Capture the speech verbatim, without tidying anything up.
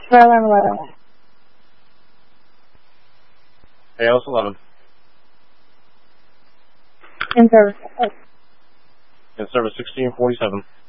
Skyline eleven. A L S eleven. In service. In service sixteen forty-seven.